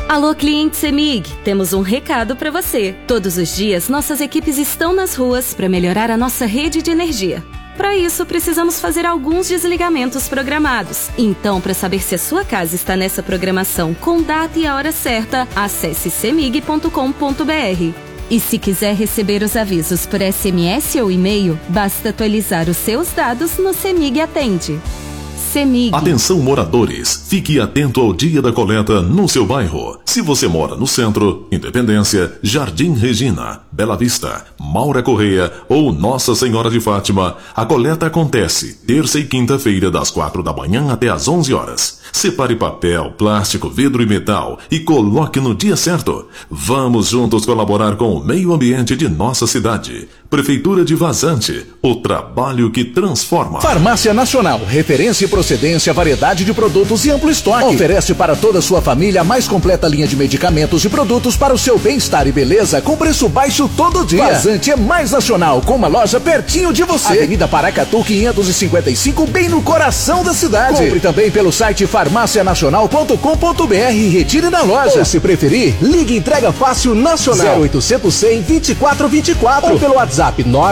Alô, cliente CEMIG, temos um recado para você. Todos os dias, nossas equipes estão nas ruas para melhorar a nossa rede de energia. Para isso, precisamos fazer alguns desligamentos programados. Então, para saber se a sua casa está nessa programação com data e a hora certa, acesse cemig.com.br. E se quiser receber os avisos por SMS ou e-mail, basta atualizar os seus dados no CEMIG Atende. CEMIG. Atenção, moradores, fique atento ao dia da coleta no seu bairro. Se você mora no centro, Independência, Jardim Regina, Bela Vista, Maura Correia ou Nossa Senhora de Fátima, a coleta acontece terça e quinta-feira das 4 da manhã até às 11 horas. Separe papel, plástico, vidro e metal e coloque no dia certo. Vamos juntos colaborar com o meio ambiente de nossa cidade. Prefeitura de Vazante, o trabalho que transforma. Farmácia Nacional, referência e procedência, variedade de produtos e amplo estoque. Oferece para toda a sua família a mais completa linha de medicamentos e produtos para o seu bem-estar e beleza com preço baixo todo dia. Vazante é mais nacional, com uma loja pertinho de você. Avenida Paracatu 555, bem no coração da cidade. Compre também pelo site farmacianacional.com.br e retire na loja. Ou se preferir, ligue Entrega Fácil Nacional 0800 100 2424 ou pelo WhatsApp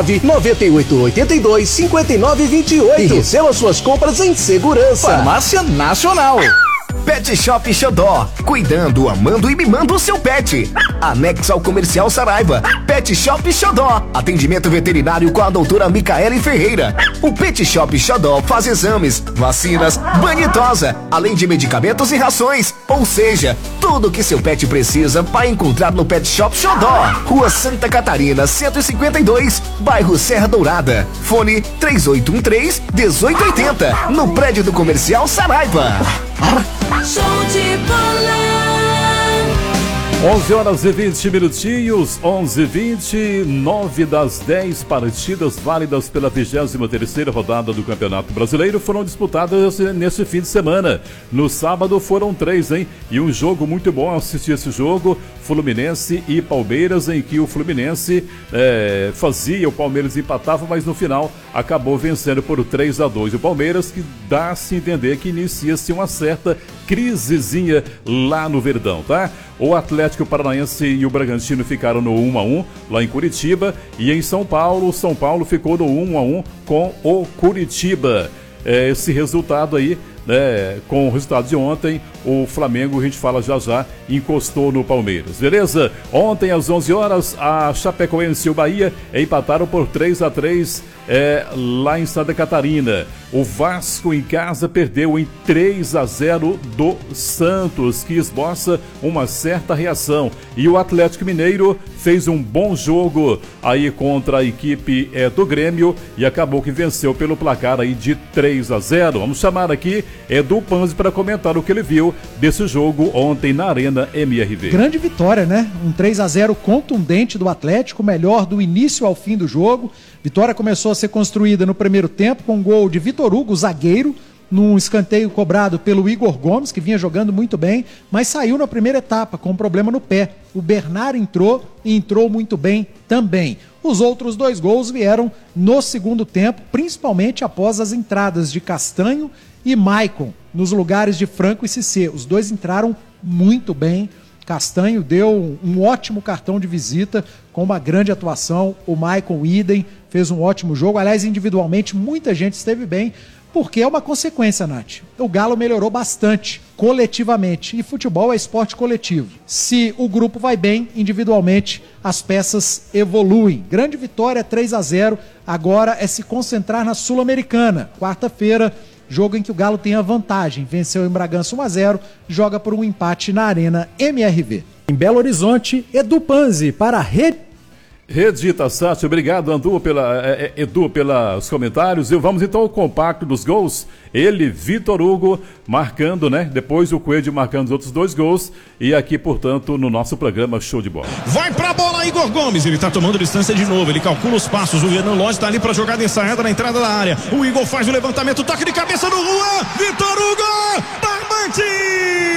99882 5928 e receba suas compras em segurança. Farmácia Nacional. Pet Shop Xodó, cuidando, amando e mimando o seu pet. Anexo ao Comercial Saraiva. Pet Shop Xodó, atendimento veterinário com a doutora Micaele Ferreira. O Pet Shop Xodó faz exames, vacinas, banho e tosa, além de medicamentos e rações. Ou seja, tudo que seu pet precisa vai encontrar no Pet Shop Xodó. Rua Santa Catarina, 152, bairro Serra Dourada. Fone 3813-1880, no prédio do Comercial Saraiva. Show de bola. 11 horas e 20 minutinhos, 11h20, 9 das 10 partidas válidas pela 23ª rodada do Campeonato Brasileiro foram disputadas nesse fim de semana. No sábado foram 3, hein? E um jogo muito bom, assistir esse jogo, Fluminense e Palmeiras, em que o Fluminense fazia, o Palmeiras empatava, mas no final acabou vencendo por 3-2. O Palmeiras que dá-se a entender que inicia-se uma certa crisezinha lá no Verdão, tá? O Atlético Paranaense e o Bragantino ficaram no 1-1 lá em Curitiba, e em São Paulo, o São Paulo ficou no 1-1 com o Curitiba. Esse resultado aí, com o resultado de ontem, o Flamengo, a gente fala já, encostou no Palmeiras, beleza? Ontem às 11 horas, a Chapecoense e o Bahia empataram por 3-3 lá em Santa Catarina. O Vasco em casa perdeu em 3-0 do Santos, que esboça uma certa reação. E o Atlético Mineiro fez um bom jogo aí contra a equipe do Grêmio e acabou que venceu pelo placar aí de 3-0. Vamos chamar aqui Edu Panzi para comentar o que ele viu desse jogo ontem na Arena MRV. Grande vitória, né? Um 3-0 contundente do Atlético, melhor do início ao fim do jogo. Vitória começou a ser construída no primeiro tempo com um gol de Vitor Hugo, zagueiro, num escanteio cobrado pelo Igor Gomes, que vinha jogando muito bem, mas saiu na primeira etapa com um problema no pé. O Bernard entrou e entrou muito bem também. Os outros 2 gols vieram no segundo tempo, principalmente após as entradas de Castanho e Maicon, nos lugares de Franco e Cissé. Os dois entraram muito bem. Castanho deu um ótimo cartão de visita com uma grande atuação. O Maicon idem, fez um ótimo jogo. Aliás, individualmente, muita gente esteve bem, porque é uma consequência, Nath. O Galo melhorou bastante, coletivamente. E futebol é esporte coletivo. Se o grupo vai bem, individualmente, as peças evoluem. Grande vitória, 3-0. Agora é se concentrar na Sul-Americana. Quarta-feira, jogo em que o Galo tem a vantagem. Venceu em Bragança 1-0, joga por um empate na Arena MRV. Em Belo Horizonte, Edu Panzi para a Rede Itaçati. Obrigado, Edu, pelos comentários. E vamos então ao compacto dos gols. Ele, Vitor Hugo, marcando, né? Depois o Coelho marcando os outros 2 gols. E aqui, portanto, no nosso programa Show de Bola. Vai pra bola, Igor Gomes. Ele tá tomando distância de novo. Ele calcula os passos. O Renan Lodge tá ali pra jogada ensaiada na entrada da área. O Igor faz o levantamento, toque de cabeça no Juan. Vitor Hugo! Barbante!